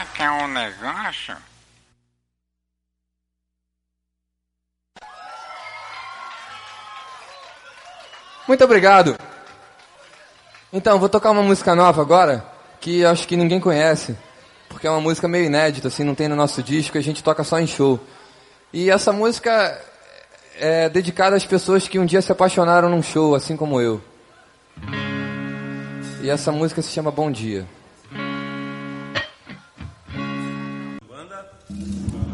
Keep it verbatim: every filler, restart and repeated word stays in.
é que é um negócio? Muito obrigado. Então, vou tocar uma música nova agora, que acho que ninguém conhece, porque é uma música meio inédita, assim, não tem no nosso disco, a gente toca só em show. E essa música é dedicada às pessoas que um dia se apaixonaram num show, assim como eu. E essa música se chama Bom Dia.